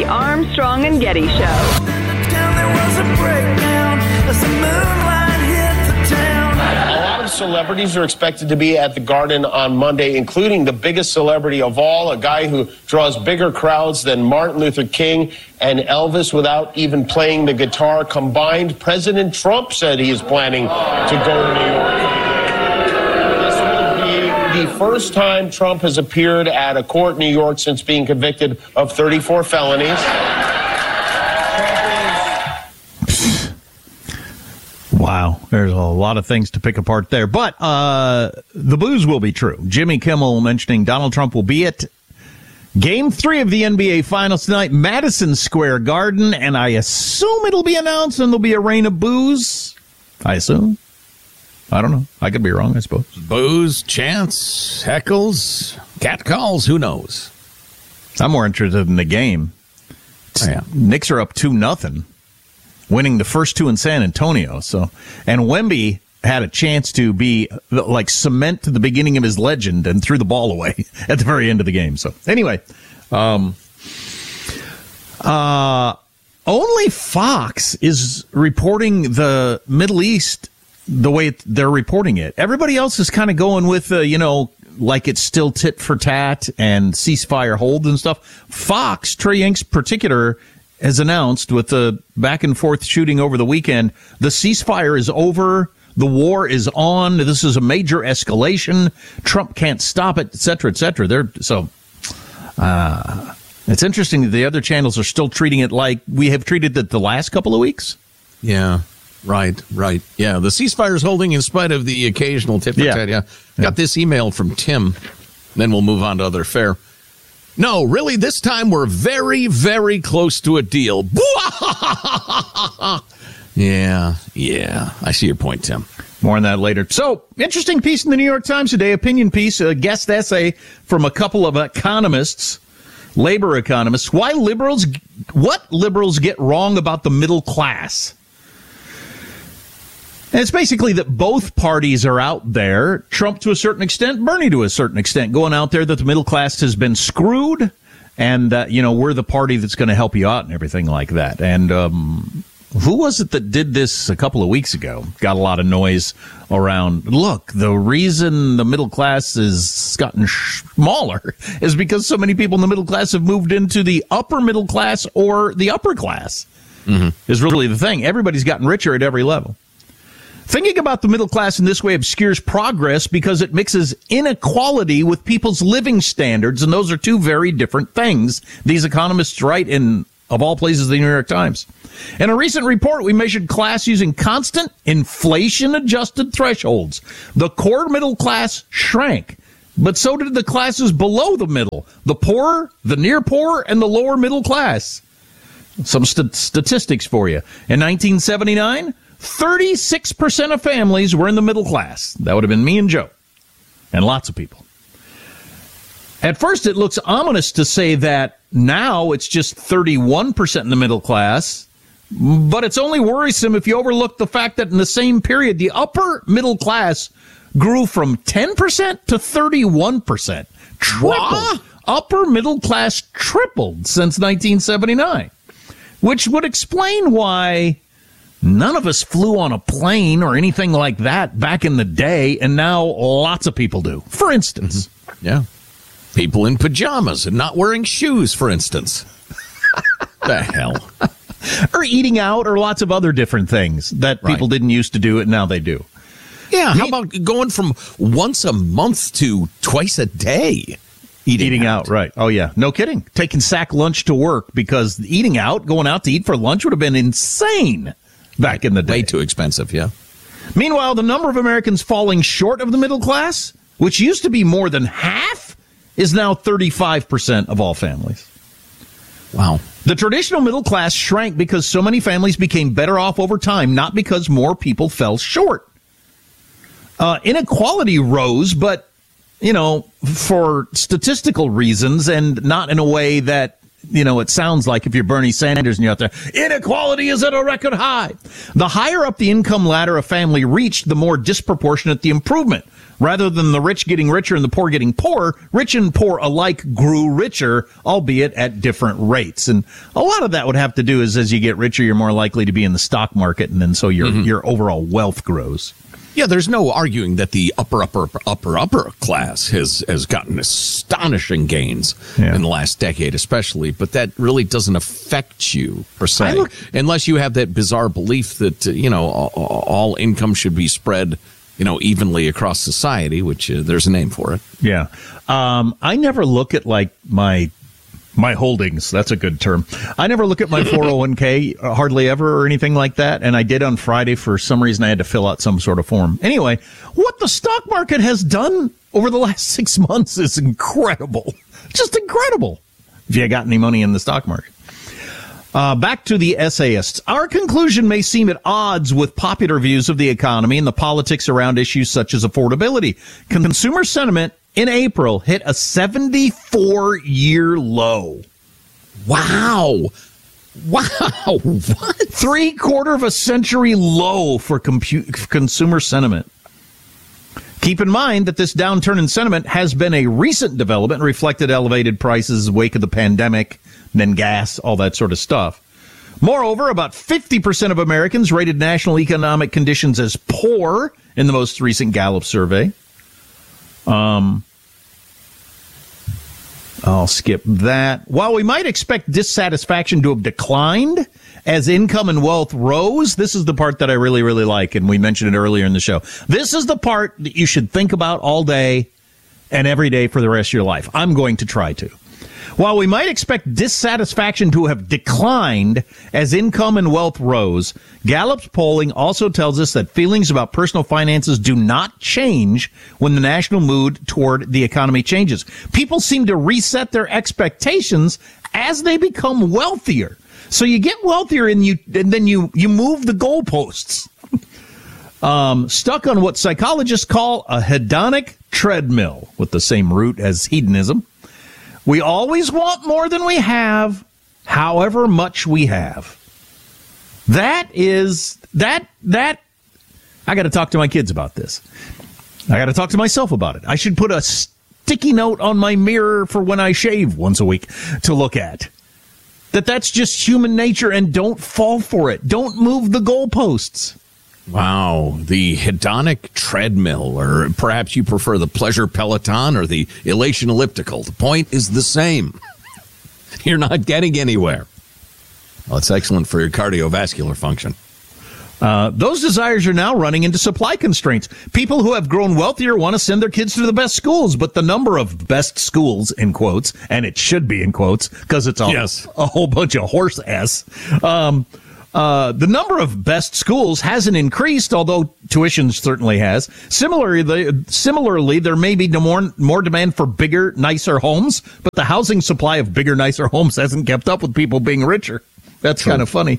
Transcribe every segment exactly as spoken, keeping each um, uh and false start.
The Armstrong and Getty Show. There was a breakdown as the moonlight hit the town. A lot of celebrities are expected to be at the Garden on Monday, including the biggest celebrity of all, a guy who draws bigger crowds than Martin Luther King and Elvis without even playing the guitar combined. President Trump said he is planning to go to New York. This will be the first time Trump has appeared at a court in New York since being convicted of thirty-four felonies. Wow, there's a lot of things to pick apart there. But uh, the booze will be true. Jimmy Kimmel mentioning Donald Trump will be at Game three of the N B A Finals tonight, Madison Square Garden, and I assume it'll be announced and there'll be a rain of booze. I assume. I don't know. I could be wrong, I suppose. Booze, chants, heckles, catcalls, who knows? I'm more interested in the game. Oh, yeah. Knicks are up two nothing. Winning the first two in San Antonio. So, and Wemby had a chance to be like cement to the beginning of his legend and threw the ball away at the very end of the game. So anyway, um, uh, only Fox is reporting the Middle East the way they're reporting it. Everybody else is kind of going with, uh, you know, like it's still tit for tat and ceasefire hold and stuff. Fox, Trey Yanks in particular, has announced with the back and forth shooting over the weekend, the ceasefire is over. The war is on. This is a major escalation. Trump can't stop it, et cetera, et cetera. They're, so uh, it's interesting that the other channels are still treating it like we have treated it the last couple of weeks. Yeah, right, right. Yeah, the ceasefire's holding in spite of the occasional tit for tat. Yeah. Yeah. Got this email from Tim. Then we'll move on to other fare. No, really, this time we're very, very close to a deal. Yeah, yeah. I see your point, Tim. More on that later. So, interesting piece in the New York Times today, opinion piece, a guest essay from a couple of economists, labor economists. Why liberals, what liberals get wrong about the middle class. And it's basically that both parties are out there, Trump to a certain extent, Bernie to a certain extent, going out there that the middle class has been screwed and, uh, you know, we're the party that's going to help you out and everything like that. And um, who was it that did this a couple of weeks ago? Got a lot of noise around, look, the reason the middle class has gotten smaller is because so many people in the middle class have moved into the upper middle class or the upper class, mm-hmm. is really the thing. Everybody's gotten richer at every level. Thinking about the middle class in this way obscures progress because it mixes inequality with people's living standards, and those are two very different things. These economists write in, of all places, the New York Times. In a recent report, we measured class using constant inflation-adjusted thresholds. The core middle class shrank, but so did the classes below the middle, the poor, the near poor, and the lower middle class. Some st- statistics for you. In nineteen seventy-nine, thirty-six percent of families were in the middle class. That would have been me and Joe. And lots of people. At first, it looks ominous to say that now it's just thirty-one percent in the middle class. But it's only worrisome if you overlook the fact that in the same period, the upper middle class grew from ten percent to thirty-one percent. Tripled. What? Upper middle class tripled since nineteen seventy-nine. Which would explain why none of us flew on a plane or anything like that back in the day, and now lots of people do. For instance. Mm-hmm. Yeah. People in pajamas and not wearing shoes, for instance. The hell. Or eating out, or lots of other different things that right. people didn't used to do, and now they do. Yeah, how about going from once a month to twice a day? Eating, eating out. out, right. Oh, yeah. No kidding. Taking sack lunch to work, because eating out, going out to eat for lunch would have been insane back in the day. Way too expensive, yeah. Meanwhile, the number of Americans falling short of the middle class, which used to be more than half, is now thirty-five percent of all families. Wow. The traditional middle class shrank because so many families became better off over time, not because more people fell short. Uh, inequality rose, but, you know, for statistical reasons and not in a way that you know, it sounds like if you're Bernie Sanders and you're out there, inequality is at a record high. The higher up the income ladder a family reached, the more disproportionate the improvement. Rather than the rich getting richer and the poor getting poorer, rich and poor alike grew richer, albeit at different rates. And a lot of that would have to do is as you get richer, you're more likely to be in the stock market, and then so your mm-hmm. your overall wealth grows. Yeah, there's no arguing that the upper, upper, upper, upper class has, has gotten astonishing gains yeah. in the last decade, especially, but that really doesn't affect you, per se, look, unless you have that bizarre belief that, uh, you know, all, all income should be spread, you know, evenly across society, which uh, there's a name for it. Yeah. Um, I never look at, like, my my holdings. That's a good term. I never look at my four oh one k hardly ever or anything like that, and I did on Friday. For some reason, I had to fill out some sort of form. Anyway, what the stock market has done over the last six months is incredible. Just incredible. If you got any money in the stock market. Uh, back to the essayists. Our conclusion may seem at odds with popular views of the economy and the politics around issues such as affordability. Consumer sentiment in April hit a seventy-four year low. Wow. Wow. What? Three quarter of a century low for compu- consumer sentiment. Keep in mind that this downturn in sentiment has been a recent development, reflected elevated prices in the wake of the pandemic, then gas, all that sort of stuff. Moreover, about fifty percent of Americans rated national economic conditions as poor in the most recent Gallup survey. Um, I'll skip that. While we might expect dissatisfaction to have declined as income and wealth rose, this is the part that I really, really like, and we mentioned it earlier in the show. This is the part that you should think about all day and every day for the rest of your life. I'm going to try to. While we might expect dissatisfaction to have declined as income and wealth rose, Gallup's polling also tells us that feelings about personal finances do not change when the national mood toward the economy changes. People seem to reset their expectations as they become wealthier. So you get wealthier and you and then you, you move the goalposts. Um, stuck on what psychologists call a hedonic treadmill, with the same root as hedonism. We always want more than we have, however much we have. That is, that, that, I got to talk to my kids about this. I got to talk to myself about it. I should put a sticky note on my mirror for when I shave once a week to look at. That that's just human nature, and don't fall for it. Don't move the goalposts. Wow, the hedonic treadmill, or perhaps you prefer the pleasure peloton or the elation elliptical. The point is the same. You're not getting anywhere. Well, it's excellent for your cardiovascular function. Uh, those desires are now running into supply constraints. People who have grown wealthier want to send their kids to the best schools, but the number of best schools, in quotes, and it should be in quotes, because it's a, yes. a whole bunch of horse ass, um, Uh, the number of best schools hasn't increased, although tuition certainly has. Similarly, similarly, there may be more, more demand for bigger, nicer homes, but the housing supply of bigger, nicer homes hasn't kept up with people being richer. That's True. Kind of funny.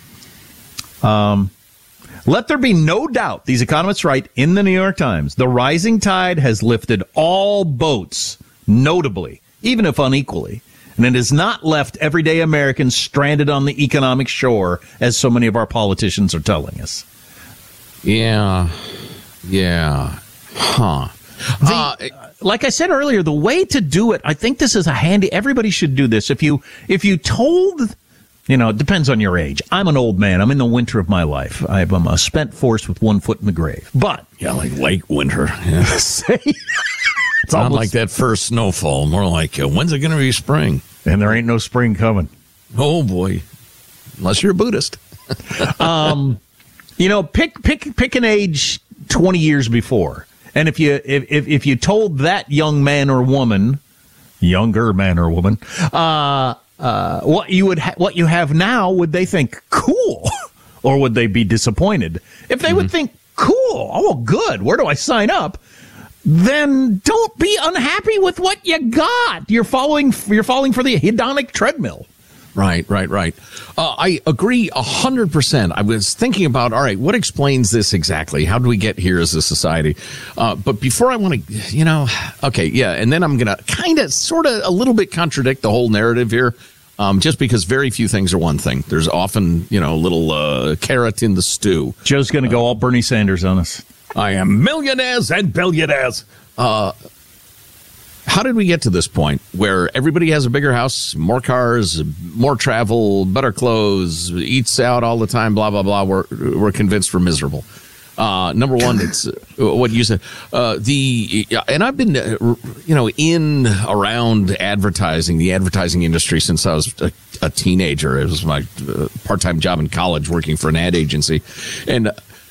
Um, let there be no doubt, these economists write in the New York Times, the rising tide has lifted all boats, notably, even if unequally. And it has not left everyday Americans stranded on the economic shore, as so many of our politicians are telling us. Yeah. Yeah. Huh. The, uh, like I said earlier, the way to do it, I think this is a handy, everybody should do this. If you, if you told, you know, it depends on your age. I'm an old man. I'm in the winter of my life. I'm a spent force with one foot in the grave. But. Yeah, like late winter. Yeah. Say. It's not almost like that first snowfall. More like, uh, when's it going to be spring? And there ain't no spring coming. Oh, boy. Unless you're a Buddhist. um, you know, pick pick pick an age twenty years before. And if you if, if, if you told that young man or woman, younger man or woman, uh, uh, what you would ha- what you have now, would they think cool? Or would they be disappointed? If they mm-hmm. would think cool, oh, good, where do I sign up? Then don't be unhappy with what you got. You're following, you're falling for the hedonic treadmill. Right, right, right. Uh, I agree a hundred percent. I was thinking about, all right, what explains this exactly? How do we get here as a society? Uh, but before I want to, you know, okay, yeah, and then I'm going to kind of, sort of, a little bit contradict the whole narrative here. Um, just because very few things are one thing. There's often, you know, a little uh, carrot in the stew. Joe's going to go all Bernie Sanders on us. I am millionaires and billionaires. Uh, how did we get to this point where everybody has a bigger house, more cars, more travel, better clothes, eats out all the time, blah, blah, blah. We're, we're convinced we're miserable. Uh, number one, it's uh, what you said. Uh, the and I've been, uh, you know, in around advertising, the advertising industry since I was a, a teenager. It was my uh, part-time job in college, working for an ad agency, and uh,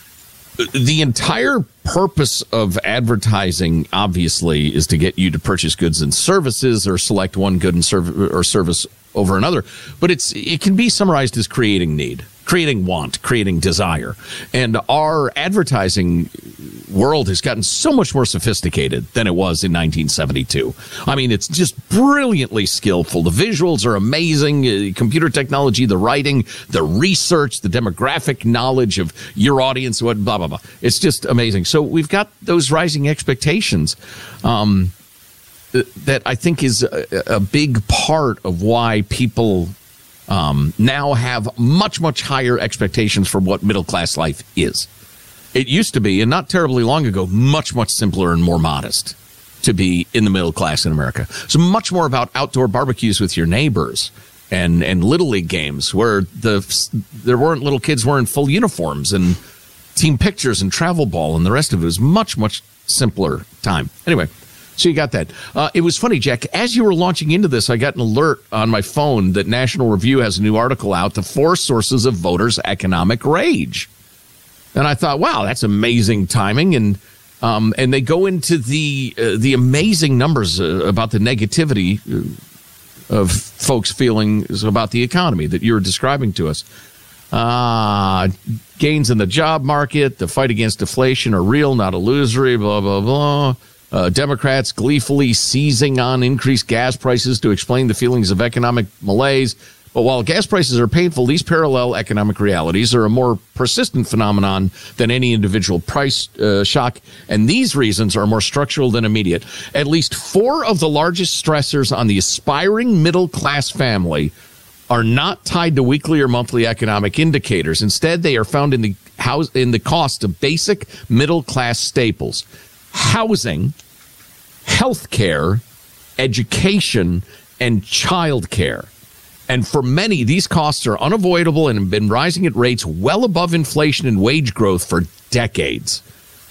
the entire purpose of advertising, obviously, is to get you to purchase goods and services, or select one good and serv- or service over another. But it's it can be summarized as creating need, creating want, creating desire. And our advertising world has gotten so much more sophisticated than it was in nineteen seventy-two. I mean, it's just brilliantly skillful. The visuals are amazing. Uh, computer technology, the writing, the research, the demographic knowledge of your audience, what blah, blah, blah. It's just amazing. So we've got those rising expectations. Um, that I think is a, a big part of why people um, now have much, much higher expectations for what middle-class life is. It used to be, and not terribly long ago, much, much simpler and more modest to be in the middle class in America. So much more about outdoor barbecues with your neighbors and, and Little League games where the there weren't little kids wearing full uniforms and team pictures and travel ball and the rest of it was much, much simpler time. Anyway. So you got that. Uh, it was funny, Jack. As you were launching into this, I got an alert on my phone that National Review has a new article out, The Four Sources of Voters' Economic Rage. And I thought, wow, that's amazing timing. And um, and they go into the uh, the amazing numbers uh, about the negativity of folks' feelings about the economy that you were describing to us. Uh, gains in the job market, the fight against deflation are real, not illusory, blah, blah, blah. Uh, Democrats gleefully seizing on increased gas prices to explain the feelings of economic malaise. But while gas prices are painful, these parallel economic realities are a more persistent phenomenon than any individual price uh, shock. And these reasons are more structural than immediate. At least four of the largest stressors on the aspiring middle-class family are not tied to weekly or monthly economic indicators. Instead, they are found in the house, in the cost of basic middle-class staples. Housing, healthcare, education, and childcare. And for many, these costs are unavoidable and have been rising at rates well above inflation and wage growth for decades.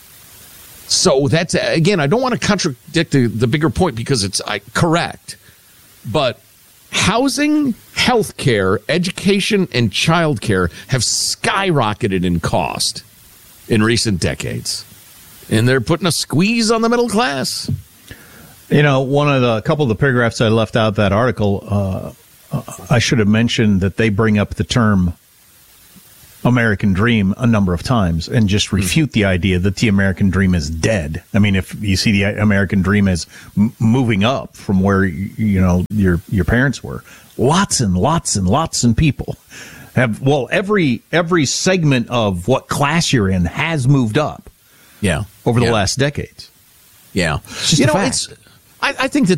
So that's, again, I don't want to contradict the, the bigger point because it's uh, correct. But housing, healthcare, education, and childcare have skyrocketed in cost in recent decades. And they're putting a squeeze on the middle class. You know, one of the a couple of the paragraphs I left out that article, uh, I should have mentioned that they bring up the term American dream a number of times and just refute mm. the idea that the American dream is dead. I mean, if you see the American dream as m- moving up from where, you know, your your parents were, lots and lots and lots of people have, well, every every segment of what class you're in has moved up. Yeah. Over the yeah. last decades. Yeah. It's just you a know, fact. it's I, I think that